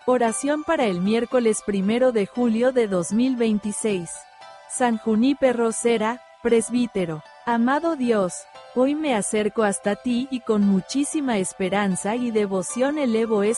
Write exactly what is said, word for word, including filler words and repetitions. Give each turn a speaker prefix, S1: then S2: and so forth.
S1: Oración para el miércoles primero de julio de dos mil veintiséis. San Junípero Cera, presbítero. Amado Dios, hoy me acerco hasta ti y con muchísima esperanza y devoción elevo esta